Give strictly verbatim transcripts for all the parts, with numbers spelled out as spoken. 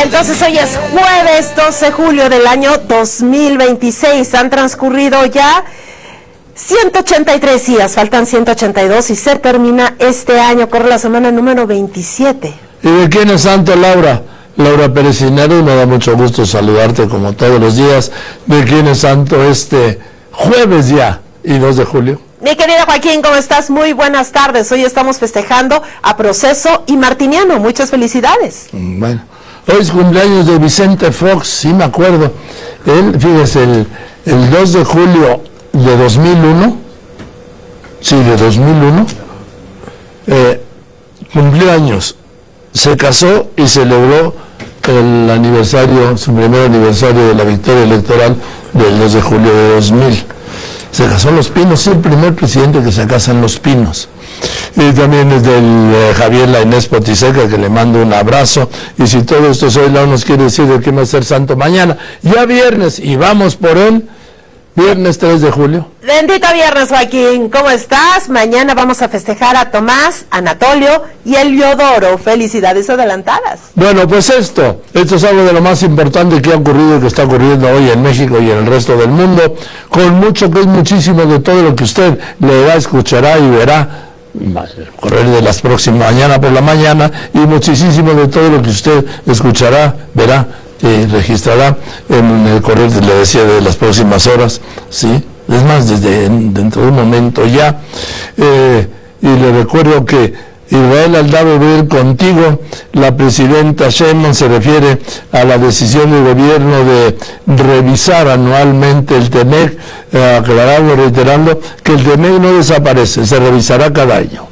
entonces hoy es jueves doce de julio del año dos mil veintiséis. Han transcurrido ya ciento ochenta y tres días, faltan ciento ochenta y dos y se termina este año. Corre la semana número veintisiete. ¿Y de quién es santo, Laura? Laura Pérez Cinero, me da mucho gusto saludarte como todos los días. ¿De quién es santo este jueves ya y dos de julio? Mi querido Joaquín, ¿cómo estás? Muy buenas tardes. Hoy estamos festejando a Proceso y Martiniano. Muchas felicidades. Bueno, hoy es cumpleaños de Vicente Fox, sí me acuerdo. Él, fíjese, el, el dos de julio de dos mil uno, sí, de dos mil uno, eh, cumplió años, se casó y celebró el aniversario, su primer aniversario de la victoria electoral del dos de julio de dos mil. Se casó en Los Pinos, es el primer presidente que se casa en Los Pinos. Y también es del eh, Javier La Inés Potiseca, que le mando un abrazo. Y si todo esto hoy no nos quiere decir de qué va a ser santo mañana, ya viernes, y vamos por él. Viernes tres de julio. Bendito viernes, Joaquín. ¿Cómo estás? Mañana vamos a festejar a Tomás, Anatolio y Eliodoro. Felicidades adelantadas. Bueno, pues esto, esto es algo de lo más importante que ha ocurrido y que está ocurriendo hoy en México y en el resto del mundo, con mucho que es muchísimo de todo lo que usted leerá, escuchará y verá correr de las próximas mañana por la mañana, y muchísimo de todo lo que usted escuchará, verá y registrará en el correr, le decía, de las próximas horas, sí, es más, desde dentro de un momento ya. Eh, y le recuerdo que Israel Aldave va a ir contigo. La presidenta Sheinbaum se refiere a la decisión del gobierno de revisar anualmente el TEMEC, eh, aclarando, reiterando que el TEMEC no desaparece, se revisará cada año.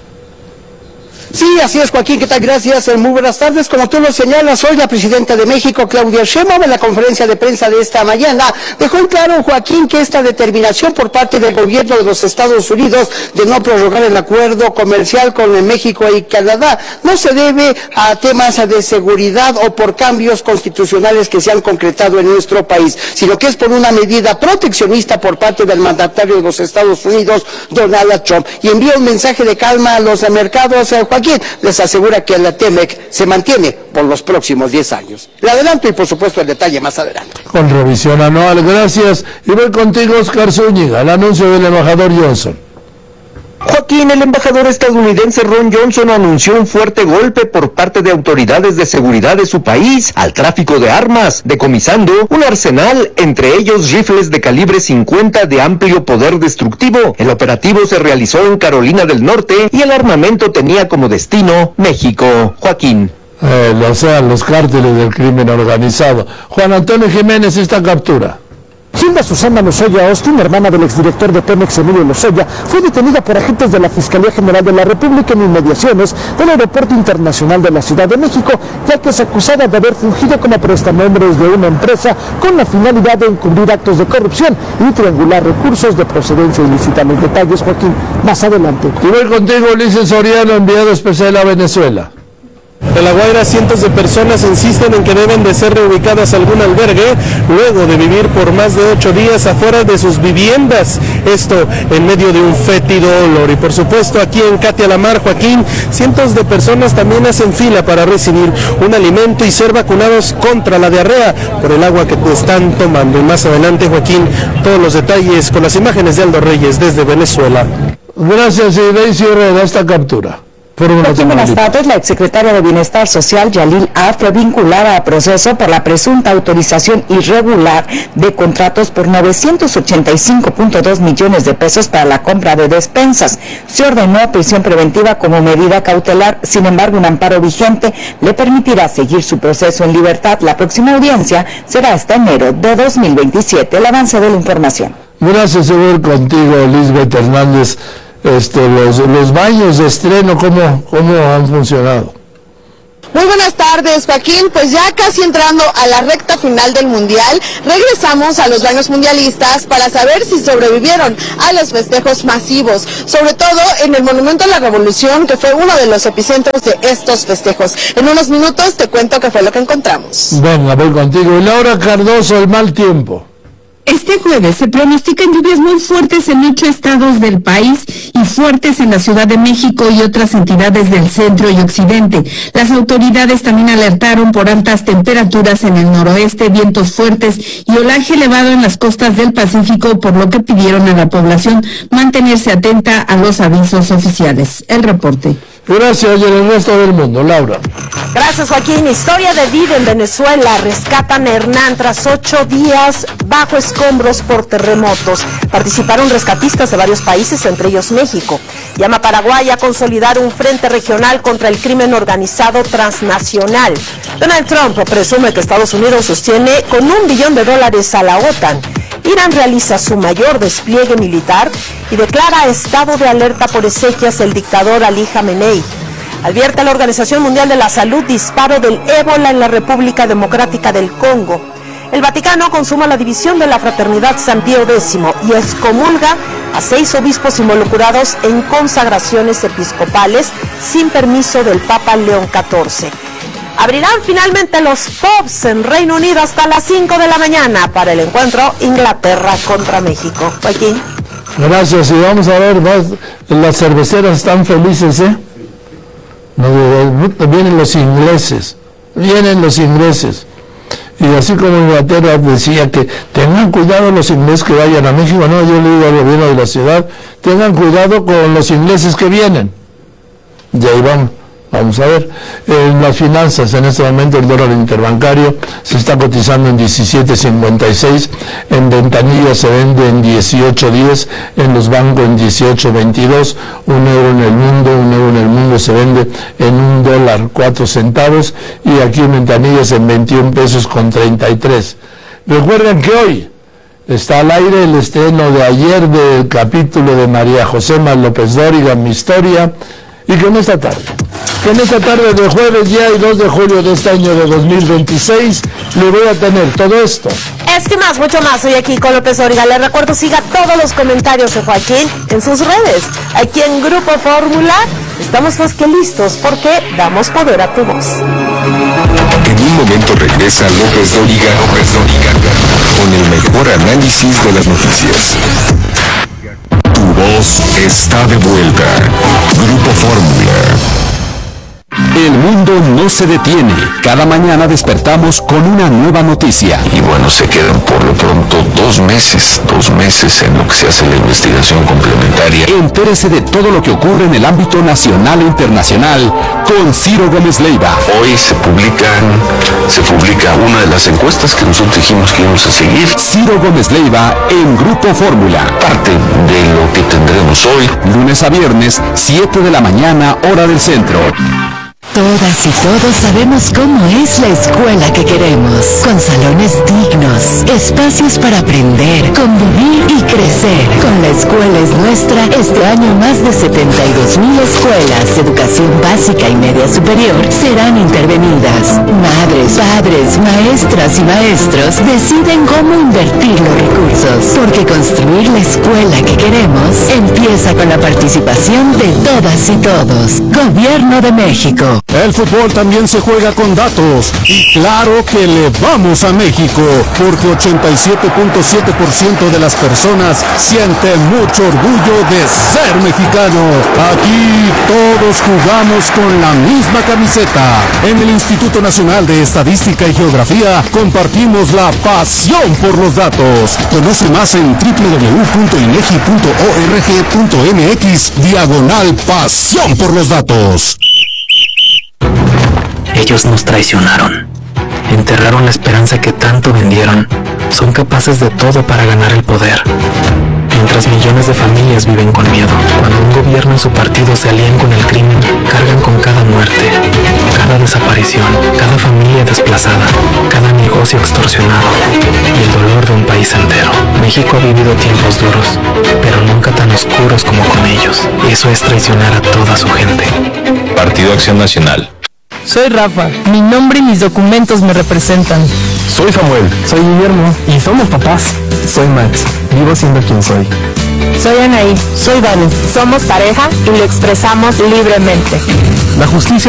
Sí, así es, Joaquín, ¿qué tal? Gracias, muy buenas tardes. Como tú lo señalas, hoy la presidenta de México, Claudia Sheinbaum, en la conferencia de prensa de esta mañana, dejó en claro, Joaquín, que esta determinación por parte del gobierno de los Estados Unidos de no prorrogar el acuerdo comercial con México y Canadá no se debe a temas de seguridad o por cambios constitucionales que se han concretado en nuestro país, sino que es por una medida proteccionista por parte del mandatario de los Estados Unidos, Donald Trump, y envía un mensaje de calma a los mercados. Joaquín les asegura que la TEMEC se mantiene por los próximos diez años. Le adelanto y por supuesto el detalle más adelante. Con revisión anual, gracias. Y voy contigo, Oscar Zúñiga, el anuncio del embajador Johnson. Joaquín, el embajador estadounidense Ron Johnson anunció un fuerte golpe por parte de autoridades de seguridad de su país al tráfico de armas, decomisando un arsenal, entre ellos rifles de calibre cincuenta de amplio poder destructivo. El operativo se realizó en Carolina del Norte y el armamento tenía como destino México. Joaquín. Eh, o sea, los cárteles del crimen organizado. Juan Antonio Jiménez, esta captura. Hilda Susana Lozoya Austin, hermana del exdirector de Pemex, Emilio Lozoya, fue detenida por agentes de la Fiscalía General de la República en inmediaciones del Aeropuerto Internacional de la Ciudad de México, ya que es acusada de haber fungido como prestanombres de una empresa con la finalidad de encubrir actos de corrupción y triangular recursos de procedencia ilícita. Los detalles, Joaquín, más adelante. Y voy contigo, Ulises Soriano, enviado especial a Venezuela. En La Guaira, cientos de personas insisten en que deben de ser reubicadas a algún albergue luego de vivir por más de ocho días afuera de sus viviendas. Esto en medio de un fétido olor. Y por supuesto, aquí en Katia La Mar, Joaquín, cientos de personas también hacen fila para recibir un alimento y ser vacunados contra la diarrea por el agua que te están tomando. Y más adelante, Joaquín, todos los detalles con las imágenes de Aldo Reyes desde Venezuela. Gracias, y Daisy Herrera, esta captura. Joaquín, buenas tardes. La exsecretaria de Bienestar Social, Yalil A., fue vinculada a proceso por la presunta autorización irregular de contratos por novecientos ochenta y cinco punto dos millones de pesos para la compra de despensas. Se ordenó prisión preventiva como medida cautelar. Sin embargo, un amparo vigente le permitirá seguir su proceso en libertad. La próxima audiencia será hasta enero de dos mil veintisiete. El avance de la información. Gracias, señor, contigo, Lisbeth Hernández. Este, los, los baños de estreno, ¿cómo, cómo han funcionado? Muy buenas tardes, Joaquín. Pues ya casi entrando a la recta final del Mundial, regresamos a los baños mundialistas para saber si sobrevivieron a los festejos masivos, sobre todo en el Monumento a la Revolución, que fue uno de los epicentros de estos festejos. En unos minutos te cuento qué fue lo que encontramos. Venga, voy contigo. Y Laura Cardoso, el mal tiempo. Este jueves se pronostican lluvias muy fuertes en ocho estados del país y fuertes en la Ciudad de México y otras entidades del centro y occidente. Las autoridades también alertaron por altas temperaturas en el noroeste, vientos fuertes y olaje elevado en las costas del Pacífico, por lo que pidieron a la población mantenerse atenta a los avisos oficiales. El reporte. Gracias, y en el resto del mundo, Laura. Gracias, Joaquín. Historia de vida en Venezuela. Rescatan a Hernán tras ocho días bajo escombros por terremotos. Participaron rescatistas de varios países, entre ellos México. Llama Paraguay a consolidar un frente regional contra el crimen organizado transnacional. Donald Trump presume que Estados Unidos sostiene con un billón de dólares a la OTAN. Irán realiza su mayor despliegue militar y declara estado de alerta por exequias el dictador Ali Jamenei. Advierte a la Organización Mundial de la Salud disparo del ébola en la República Democrática del Congo. El Vaticano consuma la división de la Fraternidad San Pío décimo y excomulga a seis obispos involucrados en consagraciones episcopales sin permiso del Papa León catorce. Abrirán finalmente los pubs en Reino Unido hasta las cinco de la mañana para el encuentro Inglaterra contra México. Joaquín. Gracias, y vamos a ver, más, las cerveceras están felices, ¿eh? No, vienen los ingleses, vienen los ingleses. Y así como Inglaterra decía que tengan cuidado los ingleses que vayan a México, no, yo le digo al gobierno de la ciudad, tengan cuidado con los ingleses que vienen. Y ahí vamos. Vamos a ver, en las finanzas, en este momento el dólar interbancario se está cotizando en diecisiete cincuenta y seis, en ventanilla se vende en dieciocho diez, en los bancos en dieciocho veintidós, un euro en el mundo, un euro en el mundo se vende en un dólar cuatro centavos, y aquí en ventanillas en veintiún pesos con treinta y tres. Recuerden que hoy está al aire el estreno de ayer del capítulo de María Josema López Dóriga, Mi Historia, y que en esta tarde, que en esta tarde de jueves ya y dos de julio de este año de dos mil veintiséis, le voy a tener todo esto. Esto y más, mucho más. Soy aquí con López Dóriga. Les recuerdo, siga todos los comentarios de Joaquín en sus redes. Aquí en Grupo Fórmula estamos más que listos porque damos poder a tu voz. En un momento regresa López Dóriga, López Dóriga, con el mejor análisis de las noticias. Tu voz está de vuelta. Grupo Fórmula. El mundo no se detiene. Cada mañana despertamos con una nueva noticia. Y bueno, se quedan por lo pronto dos meses, dos meses en lo que se hace la investigación complementaria. Entérese de todo lo que ocurre en el ámbito nacional e internacional con Ciro Gómez Leiva. Hoy se publican, se publica una de las encuestas que nosotros dijimos que íbamos a seguir. Ciro Gómez Leiva en Grupo Fórmula. Parte de lo que tendremos hoy. Lunes a viernes, siete de la mañana, hora del centro. Todas y todos sabemos cómo es la escuela que queremos, con salones dignos, espacios para aprender, convivir y crecer. Con La Escuela es Nuestra, este año más de setenta y dos mil escuelas de educación básica y media superior serán intervenidas. Madres, padres, maestras y maestros deciden cómo invertir los recursos, porque construir la escuela que queremos empieza con la participación de todas y todos. Gobierno de México. El fútbol también se juega con datos, y claro que le vamos a México, porque ochenta y siete punto siete por ciento de las personas sienten mucho orgullo de ser mexicano. Aquí todos jugamos con la misma camiseta. En el Instituto Nacional de Estadística y Geografía compartimos la pasión por los datos. Conoce más en doble u doble u doble u punto inegi punto org punto mx diagonal pasión por los datos. Ellos nos traicionaron, enterraron la esperanza que tanto vendieron, son capaces de todo para ganar el poder. Mientras millones de familias viven con miedo, cuando un gobierno y su partido se alían con el crimen, cargan con cada muerte, cada desaparición, cada familia desplazada, cada negocio extorsionado y el dolor de un país entero. México ha vivido tiempos duros, pero nunca tan oscuros como con ellos. Eso es traicionar a toda su gente. Partido Acción Nacional. Soy Rafa, mi nombre y mis documentos me representan. Soy Samuel. Soy Guillermo. Y somos papás. Soy Max, vivo siendo quien soy. Soy Anaí. Soy Dani. Somos pareja y lo expresamos libremente. La justicia